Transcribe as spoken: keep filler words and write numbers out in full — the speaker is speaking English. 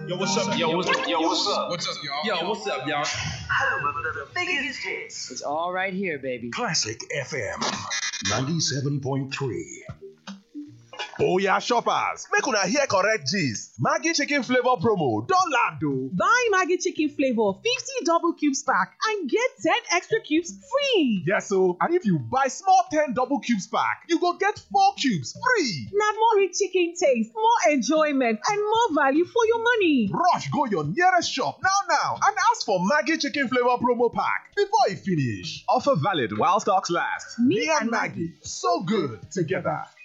Yo, what's up? Yo, what's up? Yo, what's up? What's up, y'all? Yo, what's up, y'all? Home of the biggest hits. It's all right here, baby. Classic F M ninety-seven point three. Oh yeah, shoppers, make una hear correct gist. Maggi chicken flavor promo don land o. Buy Maggi chicken flavor fifty double cubes pack and get ten extra cubes free. Yes o, and if you buy small ten double cubes pack, you go get four cubes free. Na more rich chicken taste, more enjoyment, and more value for your money. Rush go your nearest shop now now and ask for Maggi chicken flavor promo pack before e finish. Offer valid while stocks last. Me Me and Maggi, so good together.